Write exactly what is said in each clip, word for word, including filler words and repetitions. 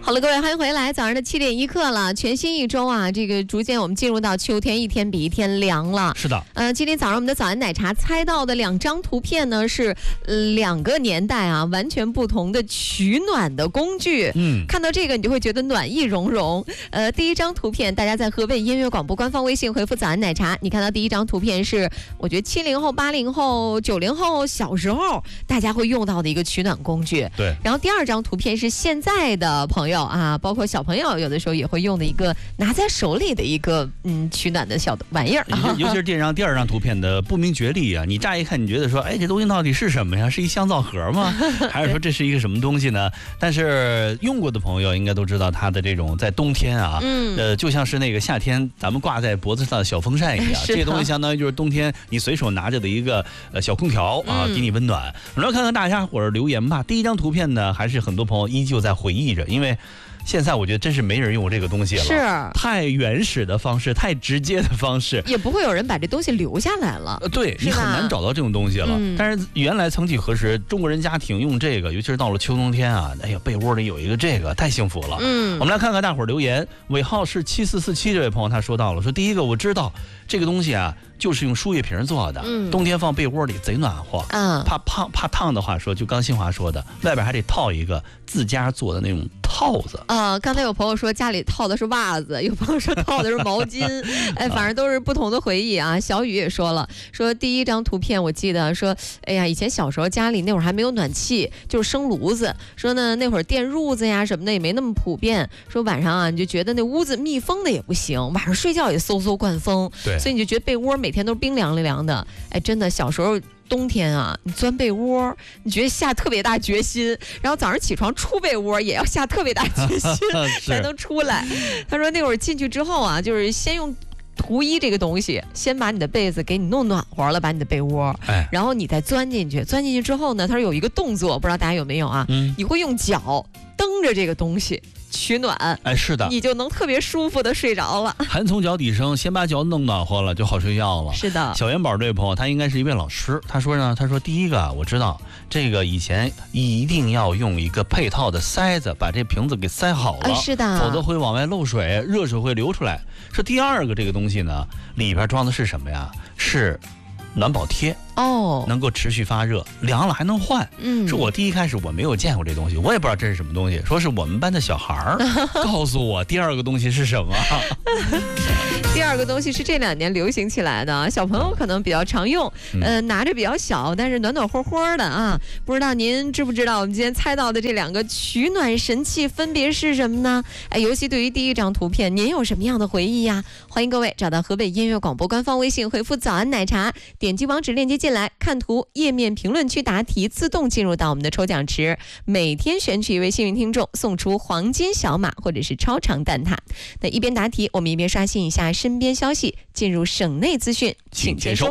好了，各位，欢迎回来。早上的七点一刻了，全新一周啊，这个逐渐我们进入到秋天，一天比一天凉了。 是的， 呃，今天早上我们的早安奶茶猜到的两张图片呢，是、呃、两个年代啊完全不同的取暖的工具。 嗯， 看到这个你就会觉得暖意融融。呃，第一张图片，大家在河北音乐广播官方微信回复早安奶茶，你看到第一张图片是，我觉得七零后、八零后、九零后小时候大家会用到的一个取暖工具。 对。 然后第二张图片是现在的朋友啊，包括小朋友有的时候也会用的一个拿在手里的一个嗯取暖的小玩意儿。 尤其是电视上第二张图片的不明觉厉啊，你乍一看你觉得说，哎，这东西到底是什么呀？是一香皂盒吗？还是说这是一个什么东西呢？但是用过的朋友应该都知道，它的这种在冬天啊，嗯，呃，就像是那个夏天咱们挂在脖子上的小风扇一样，这个东西相当于就是冬天你随手拿着的一个呃小空调啊，给你温暖。我们来看看大家伙儿留言吧。第一张图片呢，还是很多朋友依旧在回忆着，因为现在我觉得真是没人用这个东西了， 是太原始的方式，太直接的方式， 也不会有人把这东西留下来了。 呃，对，你很难找到这种东西了。嗯、但是原来曾几何时，中国人家庭用这个，尤其是到了秋冬天啊，哎呀，被窝里有一个这个，太幸福了。嗯，我们来看看大伙儿留言，尾号是七四四七这位朋友他说到了，说第一个我知道这个东西啊，就是用输液瓶做的，嗯、冬天放被窝里贼暖和。嗯，怕怕怕烫的话说，就刚新华说的，外边还得套一个自家做的那种套子。 呃，刚才有朋友说家里套的是袜子，有朋友说套的是毛巾，哎，反正都是不同的回忆啊。小雨也说了，说第一张图片我记得说，哎呀，以前小时候家里那会儿还没有暖气，就是生炉子，说呢那会儿电褥子呀什么的也没那么普遍，说晚上啊你就觉得那屋子密封的也不行，晚上睡觉也嗖嗖灌风， 对， 所以你就觉得被窝每天都是冰凉凉的。哎，真的小时候冬天啊，你钻被窝，你觉得下特别大决心，然后早上起床出被窝也要下特别大决心才能出来。他说那会儿进去之后啊，就是先用涂衣这个东西，先把你的被子给你弄暖和了，把你的被窝，哎，然后你再钻进去。钻进去之后呢，他说有一个动作，不知道大家有没有啊？嗯，你会用脚蹬着这个东西取暖， 哎，是的， 你就能特别舒服的睡着了。 寒从脚底生，先把脚弄暖和了，就好睡觉了。 是的， 小元宝这位朋友，他应该是一位老师。他说呢，他说第一个我知道，这个以前一定要用一个配套的塞子把这瓶子给塞好了， 啊、是的， 否则会往外漏水，热水会流出来。说第二个这个东西呢，里边装的是什么呀？是暖宝贴哦，能够持续发热，凉了还能换。嗯，说我第一开始我没有见过这东西，我也不知道这是什么东西，说是我们班的小孩儿告诉我第二个东西是什么。 第二个东西是这两年流行起来的，小朋友可能比较常用，呃，拿着比较小，但是暖暖和和的啊。不知道您知不知道我们今天猜到的这两个取暖神器分别是什么呢？哎，尤其对于第一张图片，您有什么样的回忆呀？欢迎各位找到河北音乐广播官方微信，回复早安奶茶，点击网址链接进来，看图页面评论区答题，自动进入到我们的抽奖池，每天选取一位幸运听众，送出黄金小马或者是超长蛋挞。那一边答题，我们一边刷新一下身边消息，进入省内资讯，请接收。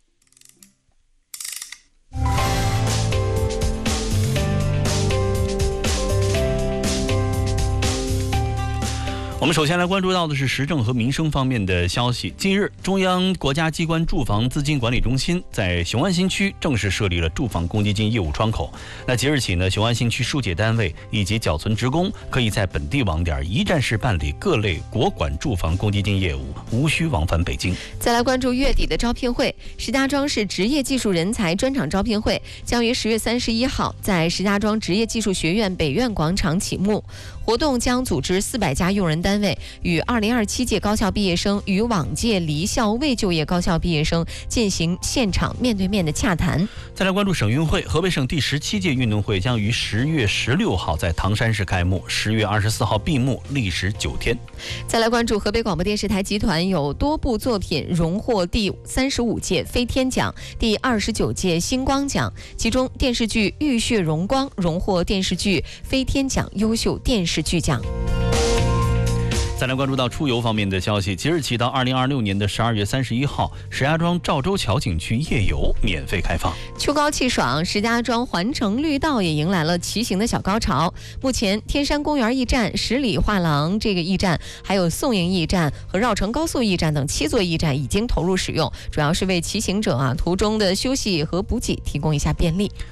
我们首先来关注到的是时政和民生方面的消息。近日，中央国家机关住房资金管理中心在雄安新区正式设立了住房公积金业务窗口。那即日起呢，雄安新区疏解单位以及缴存职工可以在本地网点一站式办理各类国管住房公积金业务，无需往返北京。 再来关注月底的招聘会，石家庄市职业技术人才专场招聘会将于十月三十一号在石家庄职业技术学院北苑广场启幕。活动将组织四百家用人单位与二零二七届高校毕业生与往届离校未就业高校毕业生进行现场面对面的洽谈。 再来关注省运会，河北省第十七届运动会将于十月十六号在唐山市开幕，十月二十四号闭幕，历时九天。 再来关注河北广播电视台集团有多部作品荣获第三十五届飞天奖、第二十九届星光奖，其中电视剧《浴血荣光》荣获电视剧飞天奖优秀电视剧奖。 再来关注到出游方面的消息，即日起到二零二六年的十二月三十一号，石家庄赵州桥景区夜游免费开放。 秋高气爽，石家庄环城绿道也迎来了骑行的小高潮。目前天山公园驿站、十里画廊这个驿站，还有宋营驿站和绕城高速驿站等七座驿站已经投入使用，主要是为骑行者啊途中的休息和补给提供一下便利。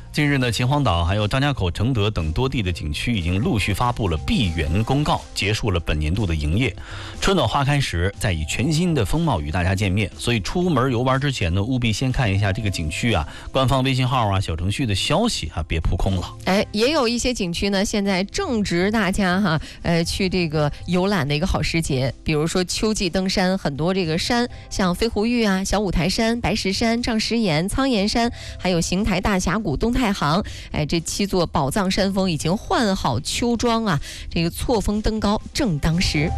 近日呢，秦皇岛还有张家口、承德等多地的景区已经陆续发布了闭园公告，结束了本年度的营业。春暖花开时，再以全新的风貌与大家见面。所以出门游玩之前呢，务必先看一下这个景区啊，官方微信号啊、小程序的消息啊，别扑空了。 哎，也有一些景区呢，现在正值大家哈，呃，去这个游览的一个好时节。比如说秋季登山，很多这个山，像飞狐峪啊、小五台山、白石山、丈石岩、苍岩山，还有邢台大峡谷、东太行，哎，这七座宝藏山峰已经换好秋装啊，这个错峰登高正当时。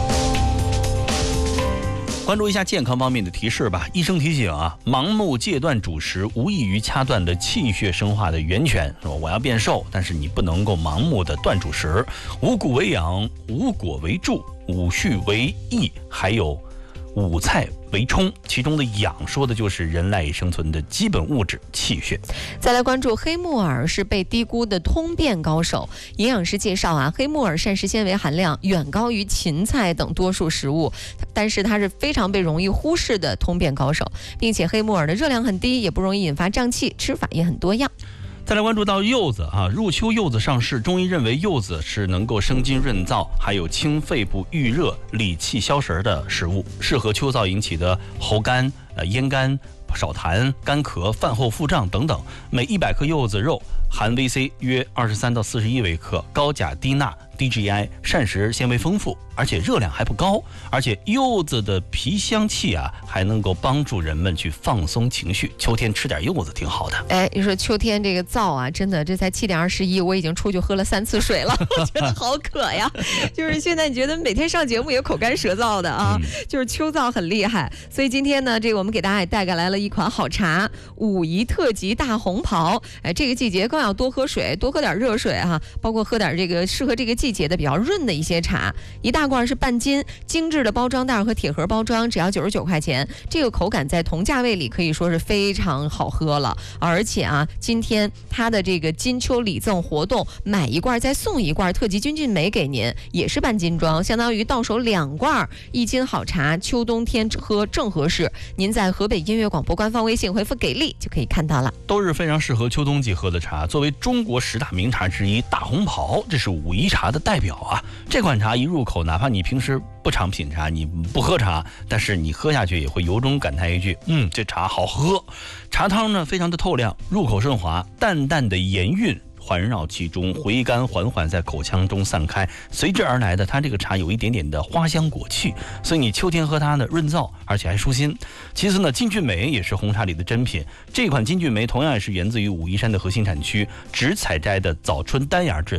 关注一下健康方面的提示吧。医生提醒啊，盲目戒断主食无异于掐断的气血生化的源泉。说我要变瘦，但是你不能够盲目的断主食。五谷为养，五果为助，五畜为益，还有五菜为充，其中的养说的就是人赖以生存的基本物质气血。 再来关注黑木耳是被低估的通便高手。营养师介绍啊，黑木耳膳食纤维含量远高于芹菜等多数食物，但是它是非常被容易忽视的通便高手，并且黑木耳的热量很低，也不容易引发胀气，吃法也很多样。 再来关注到柚子啊，入秋柚子上市，中医认为柚子是能够生津润燥，还有清肺部预热、理气消食的食物，适合秋燥引起的喉干、呃咽干、少痰、干咳、饭后腹胀等等。每一百克柚子肉含 V C 约二十三到四十一微克，高钾低钠 D G I， 膳食纤维丰富，而且热量还不高，而且柚子的皮香气啊，还能够帮助人们去放松情绪。秋天吃点柚子挺好的。 哎，你说秋天这个燥啊，真的这才七点二十一，我已经出去喝了三次水了，我觉得好渴呀。就是现在你觉得每天上节目也口干舌燥的啊，嗯、就是秋燥很厉害。所以今天呢，这个我们给大家也带来了一款好茶——武夷特级大红袍。哎，这个季节更要多喝水，多喝点热水哈、啊，包括喝点这个适合这个季节的比较润的一些茶。一大罐是半斤，精致的包装袋和铁盒包装，只要九十九块钱。这个口感在同价位里可以说是非常好喝了。而且啊，今天它的这个金秋礼赠活动，买一罐再送一罐特级君俊梅给您，也是半斤装，相当于到手两罐一斤好茶，秋冬天喝正合适。您在河北音乐广播官方微信回复给力就可以看到了， 都是非常适合秋冬季喝的茶。作为中国十大名茶之一，大红袍这是武夷茶的代表啊。这款茶一入口，哪怕你平时不常品茶，你不喝茶，但是你喝下去也会由衷感叹一句：嗯，这茶好喝。茶汤呢非常的透亮，入口顺滑，淡淡的盐韵环绕其中，回甘缓缓在口腔中散开，随之而来的它这个茶有一点点的花香果气，所以你秋天喝它呢润燥，而且还舒心。其次呢，金骏眉也是红茶里的珍品，这款金骏眉同样也是源自于武夷山的核心产区，只采摘的早春丹芽制